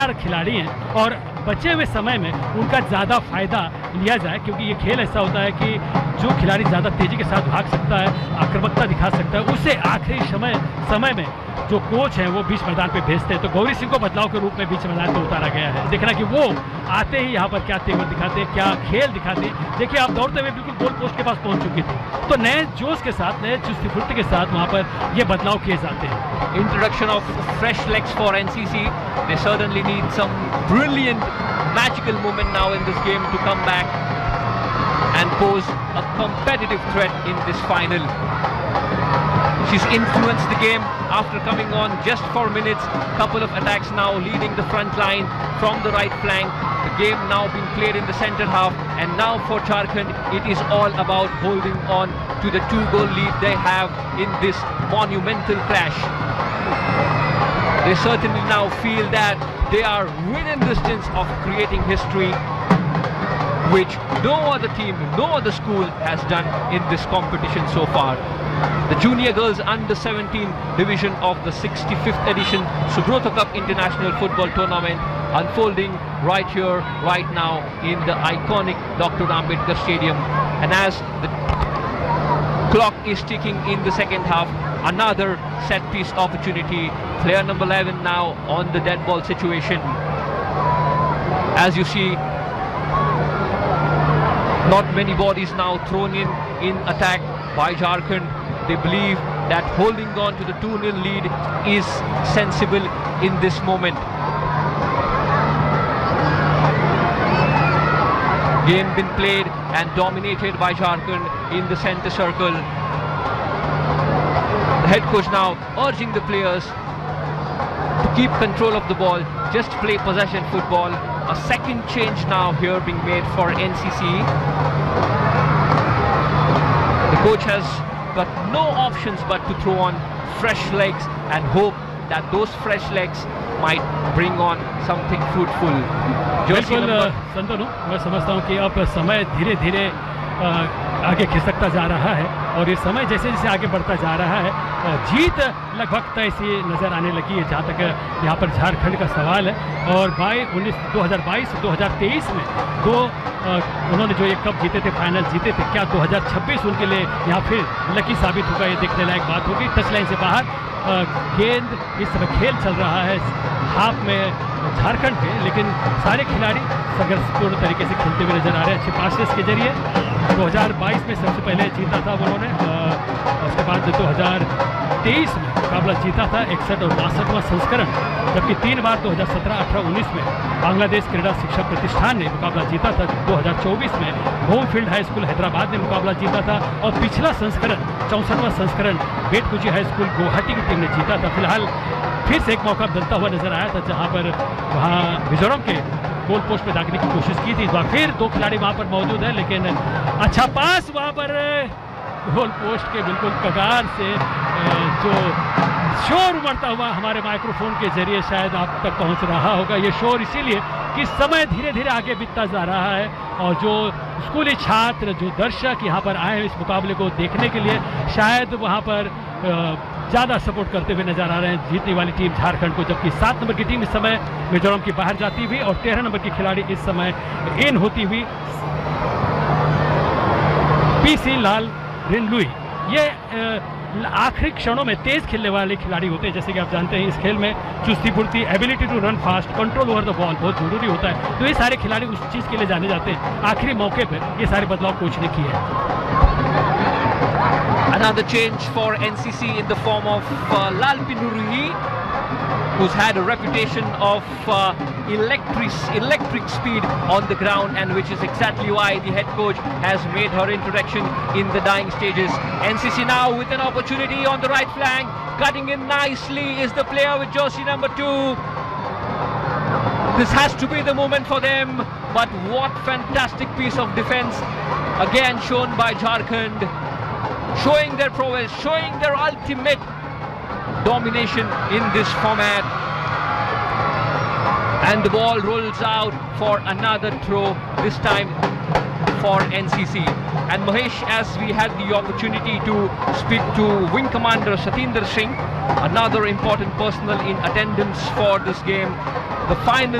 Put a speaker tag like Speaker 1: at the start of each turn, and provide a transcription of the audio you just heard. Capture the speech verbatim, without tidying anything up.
Speaker 1: खिलाड़ी हैं और बचे हुए समय में उनका ज़्यादा फायदा लिया जाए, क्योंकि ये खेल ऐसा होता है कि जो खिलाड़ी ज़्यादा तेज़ी के साथ भाग सकता है, आक्रामकता दिखा सकता है, उसे आखिरी समय समय में जो कोच हैं वो बीच मैदान पे भेजते हैं। तो गौरी सिंह को बदलाव के रूप में बीच मैदान पे उतारा गया है। देखना कि वो आते ही यहाँ पर क्या तेवर दिखाते हैं, क्या खेल दिखाते हैं। देखिए, आप दौड़ते हुए बिल्कुल गोल पोस्ट के पास पहुँच चुकी थी, तो नए जोश के साथ, नए चुस्ती फुर्ती के साथ वहाँ पर ये बदलाव किए जाते हैं।
Speaker 2: Introduction of fresh legs for N C C. They certainly need some brilliant, magical moment now in this game to come back and pose a competitive threat in this final. She's influenced the game after coming on just for minutes. Couple of attacks now leading the front line from the right flank. The game now being played in the center half, and now for Jharkhand it is all about holding on to the two goal lead they have in this monumental clash. They certainly now feel that they are within distance of creating history, which no other team, no other school has done in this competition so far. The Junior Girls Under seventeen division of the sixty-fifth edition Subrata Cup International Football Tournament unfolding right here, right now in the iconic Doctor Ambedkar Stadium. And as the clock is ticking in the second half, another set piece opportunity. Player number eleven now on the dead ball situation. As you see, not many bodies now thrown in in attack by Jharkhand. They believe that holding on to the two nil lead is sensible in this moment. Game been played and dominated by Jharkhand in the center circle. The head coach now urging the players to keep control of the ball, just play possession football. A second change now here being made for N C C. The coach has got no options but to throw on fresh legs and hope that those fresh legs might bring on something fruitful.
Speaker 1: बिल्कुल संतनु, मैं समझता हूँ कि अब समय धीरे धीरे आगे खिसकता जा रहा है, और ये समय जैसे जैसे आगे बढ़ता जा रहा है जीत लगभग तय सी नज़र आने लगी है, जहाँ तक यहाँ पर झारखंड का सवाल है। और बाई उन्नीस दो हज़ार बाईस दो हज़ार तेईस में दो उन्होंने जो ये कप जीते थे, फाइनल जीते थे, क्या दो हज़ार छब्बीस उनके लिए यहाँ फिर लकी साबित होगा? ये देखने लायक बात होगी। टच लाइन से बाहर गेंद, इस समय खेल चल रहा है हाफ में झारखंड के, लेकिन सारे खिलाड़ी संघर्षपूर्ण तरीके से खेलते हुए नजर आ रहे हैं। अच्छे पासेस के जरिए दो हज़ार बाईस में सबसे पहले जीता था उन्होंने, उसके बाद दो हज़ार तेईस में मुकाबला जीता था, इकसठ और बासठवां संस्करण, जबकि तीन बार दो हज़ार सत्रह, अठारह, उन्नीस में बांग्लादेश क्रीड़ा शिक्षा प्रतिष्ठान ने मुकाबला जीता था। दो हज़ार चौबीस में होमफील्ड हाई स्कूल हैदराबाद ने मुकाबला जीता था, और पिछला संस्करण चौंसठवां संस्करण बेटकुची हाई स्कूल गुवाहाटी की टीम ने जीता था। फिलहाल फिर से एक मौका बनता हुआ नजर आया था, जहां पर वहां मिजोरम के गोल पोस्ट पे दागने की कोशिश की थी। इस बार फिर दो खिलाड़ी वहां पर मौजूद है, लेकिन अच्छा पास वहां पर गोल पोस्ट के बिल्कुल कगार से जो शोर उमड़ता हुआ हमारे माइक्रोफोन के जरिए शायद आप तक पहुंच रहा होगा। ये शोर इसीलिए कि समय धीरे धीरे आगे बीतता जा रहा है, और जो स्कूली छात्र, जो दर्शक यहाँ पर आए हैं इस मुकाबले को देखने के लिए, शायद वहाँ पर ज़्यादा सपोर्ट करते हुए नजर आ रहे हैं जीतने वाली टीम झारखंड को। जबकि सात नंबर की टीम इस समय मिजोरम की बाहर जाती हुई, और तेरह नंबर की खिलाड़ी इस समय इन होती हुई पीसी लाल रिनलुई। ये आखिरी क्षणों में तेज खेलने वाले खिलाड़ी होते हैं। जैसे कि आप जानते हैं इस खेल में चुस्ती फुर्ती, ability to run fast, control over the ball बहुत जरूरी होता है। तो ये सारे खिलाड़ी उस चीज़ के लिए जाने जाते हैं। आखिरी मौके पर ये सारे बदलाव कोच ने किए हैं।
Speaker 2: Another change for N C C in the form of uh, Lalpi Nurhi, who's had a reputation of uh, electric, electric speed on the ground, and which is exactly why the head coach has made her introduction in the dying stages. N C C now with an opportunity on the right flank, cutting in nicely is the player with jersey number two. This has to be the moment for them, but what fantastic piece of defense again shown by Jharkhand, showing their prowess, showing their ultimate domination in this format. And the ball rolls out for another throw, this time for N C C. And Mahesh, as we had the opportunity to speak to Wing Commander Satinder Singh, another important personnel in attendance for this game, the final